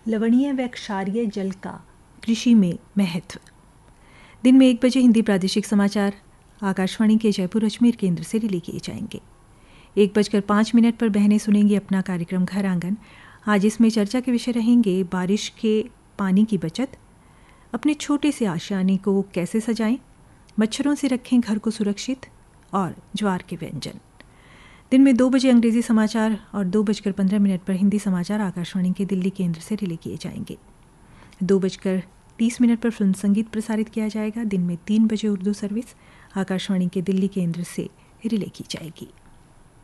लवणीय व क्षारीय जल का कृषि में महत्व। दिन में 1 बजे हिंदी प्रादेशिक समाचार आकाशवाणी के जयपुर अजमेर केंद्र से रिले किए जाएंगे। 1:05 पर बहनें सुनेंगी अपना कार्यक्रम घर आंगन। आज इसमें चर्चा के विषय रहेंगे बारिश के पानी की बचत, अपने छोटे से आशियाने को कैसे सजाएं, मच्छरों से रखें घर को सुरक्षित और ज्वार के व्यंजन। दिन में 2 बजे अंग्रेजी समाचार और 2:15 पर हिंदी समाचार आकाशवाणी के दिल्ली केंद्र से रिले किए जाएंगे। 2:30 पर फिल्म संगीत प्रसारित किया जाएगा। दिन में 3 बजे उर्दू सर्विस आकाशवाणी के दिल्ली केंद्र से रिले की जाएगी।